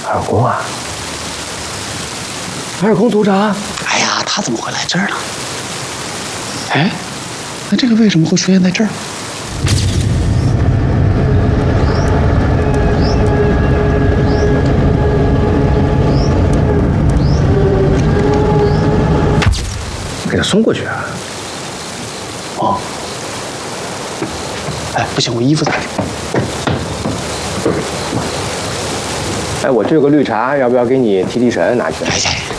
二公啊，二公组长， 哎呀，他怎么会来这儿呢？哎，那这个为什么会出现在这儿？ 给他送过去啊。 哦。哎，不行，我衣服在里。 哎，我这有个绿茶，要不要给你提提神？拿去。 哎呀。